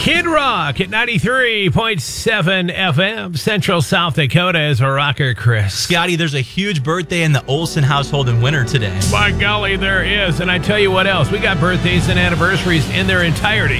Kid Rock at 93.7 FM. Central South Dakota is a rocker, Chris. Scotty, there's a huge birthday in the Olsen household in winter today. By golly, there is. And I tell you what else. We got birthdays and anniversaries in their entirety